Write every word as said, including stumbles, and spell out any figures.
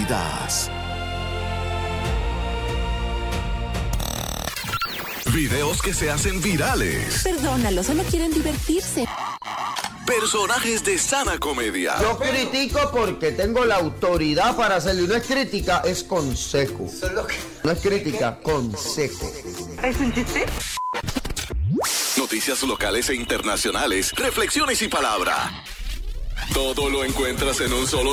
vidas. Videos que se hacen virales. Perdónalo, solo quieren divertirse. Personajes de sana comedia. Yo critico porque tengo la autoridad para hacerlo. Y no es crítica, es consejo. No es crítica, consejo. ¿Es un chiste? Noticias locales e internacionales, reflexiones y palabra. Todo lo encuentras en un solo